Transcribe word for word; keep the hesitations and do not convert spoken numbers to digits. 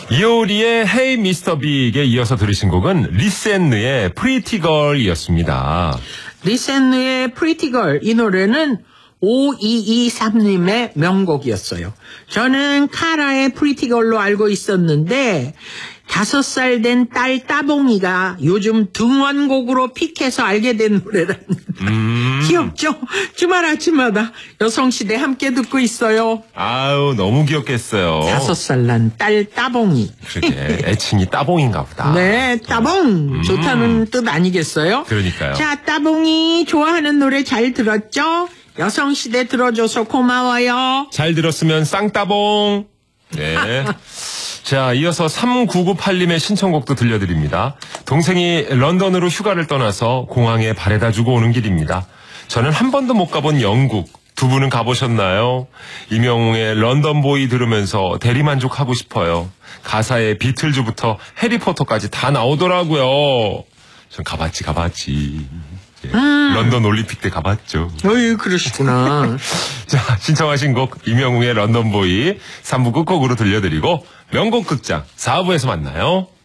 이효리의 Hey 미스터 Big에 이어서 들으신 곡은 리센느의 Pretty Girl이었습니다. 리센느의 Pretty Girl, 이 노래는 오이이삼님의 명곡이었어요. 저는 카라의 Pretty Girl로 알고 있었는데 다섯 살 된 딸 따봉이가 요즘 등원곡으로 픽해서 알게 된 노래랍니다. 음. 귀엽죠? 주말 아침마다 여성시대 함께 듣고 있어요. 아유, 너무 귀엽겠어요. 다섯 살 난 딸 따봉이. 그러게, 애칭이 따봉인가 보다. 네, 따봉. 음. 좋다는 뜻 아니겠어요? 그러니까요. 자, 따봉이 좋아하는 노래 잘 들었죠? 여성시대 들어줘서 고마워요. 잘 들었으면 쌍따봉. 네. 자, 이어서 삼구구팔님의 신청곡도 들려드립니다. 동생이 런던으로 휴가를 떠나서 공항에 바래다주고 오는 길입니다. 저는 한 번도 못 가본 영국. 두 분은 가보셨나요? 이명웅의 런던보이 들으면서 대리만족하고 싶어요. 가사에 비틀즈부터 해리포터까지 다 나오더라고요. 전 가봤지 가봤지. 예, 음. 런던 올림픽 때 가봤죠. 어이, 그러시구나. 자, 신청하신 곡 이명웅의 런던보이 삼 부 끝곡으로 들려드리고 명곡 극장 사 부에서 만나요.